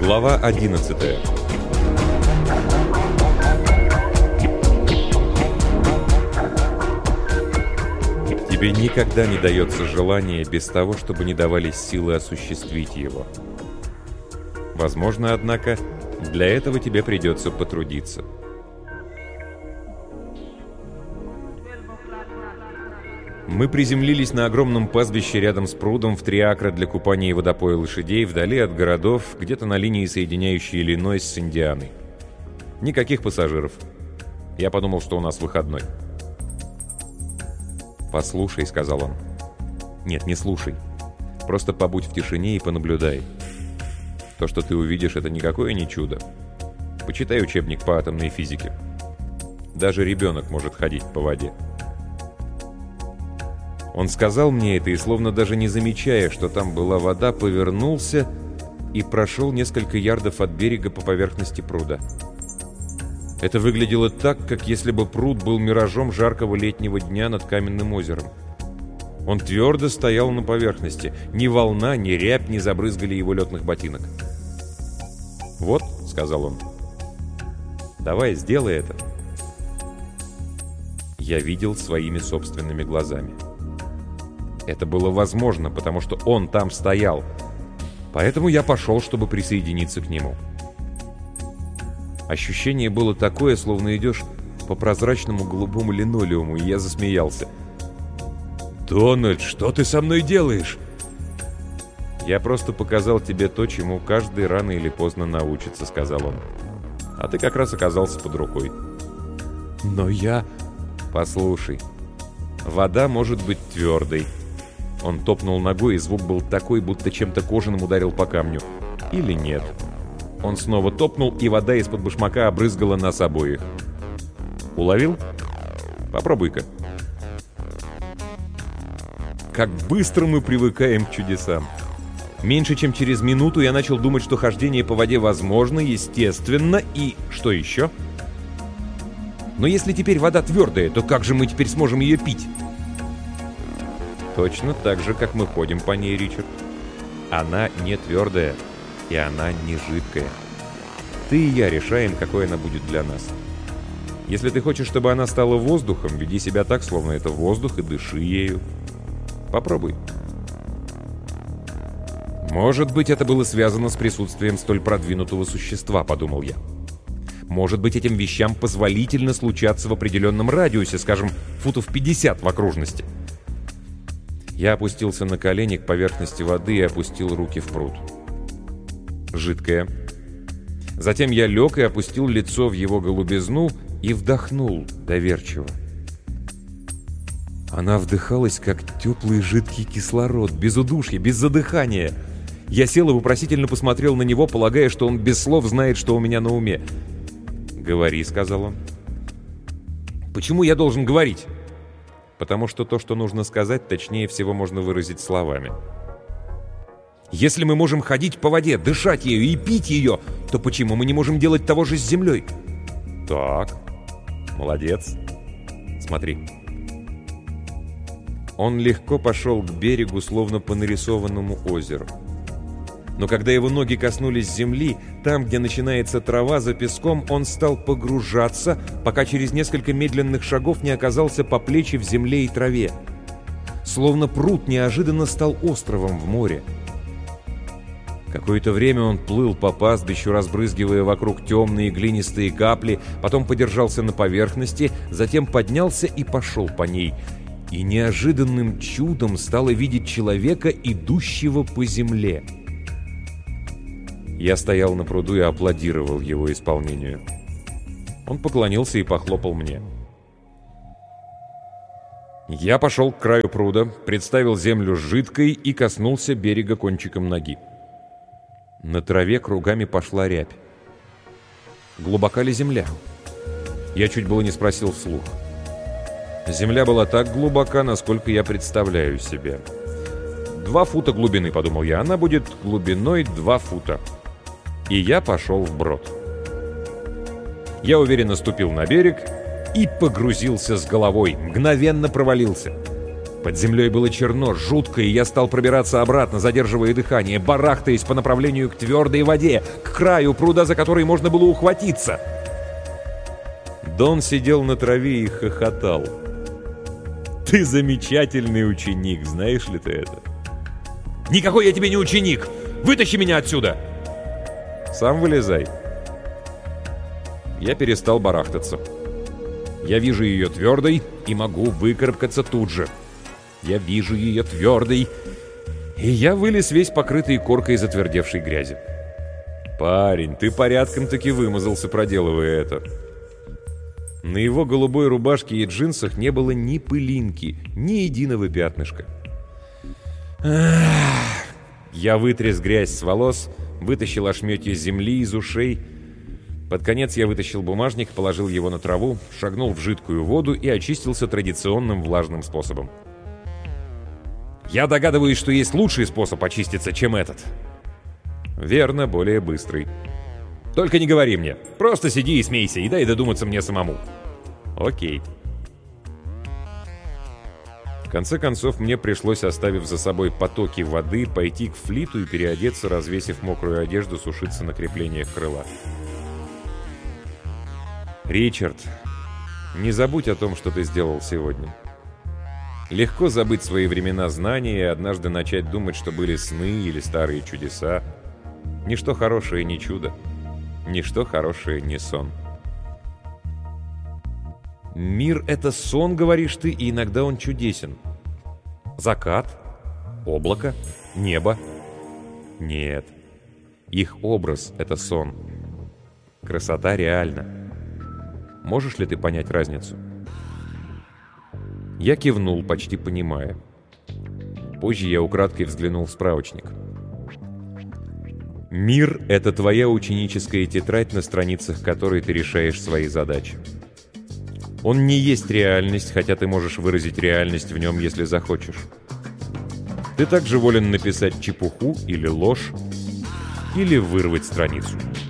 Глава 11. Тебе никогда не дается желание без того, чтобы не давались силы осуществить его. Возможно, однако, для этого тебе придется потрудиться. Мы приземлились на огромном пастбище рядом с прудом в 3 акра для купания и водопоя лошадей, вдали от городов, где-то на линии, соединяющей Иллинойс с Индианой. Никаких пассажиров. Я подумал, что у нас выходной. «Послушай», — сказал он. «Нет, не слушай. Просто побудь в тишине и понаблюдай. То, что ты увидишь, это никакое не чудо. Почитай учебник по атомной физике. Даже ребенок может ходить по воде». Он сказал мне это и, словно даже не замечая, что там была вода, повернулся и прошел несколько ярдов от берега по поверхности пруда. Это выглядело так, как если бы пруд был миражом жаркого летнего дня над каменным озером. Он твердо стоял на поверхности. Ни волна, ни рябь не забрызгали его летных ботинок. «Вот», — сказал он, — «давай, сделай это». Я видел своими собственными глазами. Это было возможно, потому что он там стоял. Поэтому я пошел, чтобы присоединиться к нему. Ощущение было такое, словно идешь по прозрачному голубому линолеуму, и я засмеялся. «Дональд, что ты со мной делаешь?» «Я просто показал тебе то, чему каждый рано или поздно научится», — сказал он. «А ты как раз оказался под рукой». «Но я...» «Послушай, вода может быть твердой». Он топнул ногой, и звук был такой, будто чем-то кожаным ударил по камню. Или нет. Он снова топнул, и вода из-под башмака обрызгала нас обоих. Уловил? Попробуй-ка. Как быстро мы привыкаем к чудесам. Меньше чем через минуту я начал думать, что хождение по воде возможно, естественно, и... Что еще? Но если теперь вода твердая, то как же мы теперь сможем ее пить? Точно так же, как мы ходим по ней, Ричард. Она не твердая, и она не жидкая. Ты и я решаем, какой она будет для нас. Если ты хочешь, чтобы она стала воздухом, веди себя так, словно это воздух, и дыши ею. Попробуй. Может быть, это было связано с присутствием столь продвинутого существа, подумал я. Может быть, этим вещам позволительно случаться в определенном радиусе, скажем, футов 50 в окружности. Я опустился на колени к поверхности воды и опустил руки в пруд. Жидкая. Затем я лег и опустил лицо в его голубизну и вдохнул доверчиво. Она вдыхалась, как теплый жидкий кислород, без удушья, без задыхания. Я сел и вопросительно посмотрел на него, полагая, что он без слов знает, что у меня на уме. «Говори», — сказал он. «Почему я должен говорить?» «Потому что то, что нужно сказать, точнее всего можно выразить словами». «Если мы можем ходить по воде, дышать ею и пить ее, то почему мы не можем делать того же с землей?» «Так, молодец. Смотри». Он легко пошел к берегу, словно по нарисованному озеру. Но когда его ноги коснулись земли, там, где начинается трава за песком, он стал погружаться, пока через несколько медленных шагов не оказался по плечи в земле и траве. Словно пруд неожиданно стал островом в море. Какое-то время он плыл по пастбищу, разбрызгивая вокруг темные глинистые капли, потом подержался на поверхности, затем поднялся и пошел по ней. И неожиданным чудом стало видеть человека, идущего по земле. Я стоял на пруду и аплодировал его исполнению. Он поклонился и похлопал мне. Я пошел к краю пруда, представил землю жидкой и коснулся берега кончиком ноги. На траве кругами пошла рябь. Глубока ли земля? Я чуть было не спросил вслух. Земля была так глубока, насколько я представляю себе. 2 фута глубины, подумал я, она будет глубиной 2 фута. И я пошел вброд. Я уверенно ступил на берег и погрузился с головой, мгновенно провалился. Под землей было черно, жутко, и я стал пробираться обратно, задерживая дыхание, барахтаясь по направлению к твердой воде, к краю пруда, за который можно было ухватиться. Дон сидел на траве и хохотал. «Ты замечательный ученик, знаешь ли ты это?» «Никакой я тебе не ученик! Вытащи меня отсюда!» «Сам вылезай». Я перестал барахтаться. Я вижу ее твердой и могу выкарабкаться тут же. Я вижу ее твердой, и я вылез весь покрытый коркой затвердевшей грязи. «Парень, ты порядком-таки вымазался, проделывая это». На его голубой рубашке и джинсах не было ни пылинки, ни единого пятнышка. Я вытряс грязь с волос, вытащил ошметья земли из ушей. Под конец я вытащил бумажник, положил его на траву, шагнул в жидкую воду и очистился традиционным влажным способом. Я догадываюсь, что есть лучший способ очиститься, чем этот. Верно, более быстрый. Только не говори мне. Просто сиди и смейся, и дай додуматься мне самому. Окей. В конце концов, мне пришлось, оставив за собой потоки воды, пойти к Флиту и переодеться, развесив мокрую одежду, сушиться на креплениях крыла. «Ричард, не забудь о том, что ты сделал сегодня. Легко забыть свои времена знания и однажды начать думать, что были сны или старые чудеса. Ничто хорошее не чудо. Ничто хорошее не сон». Мир — это сон, говоришь ты, и иногда он чудесен. Закат? Облако? Небо? Нет. Их образ — это сон. Красота реальна. Можешь ли ты понять разницу? Я кивнул, почти понимая. Позже я украдкой взглянул в справочник. Мир — это твоя ученическая тетрадь, на страницах которой ты решаешь свои задачи. Он не есть реальность, хотя ты можешь выразить реальность в нем, если захочешь. Ты также волен написать чепуху или ложь, или вырвать страницу.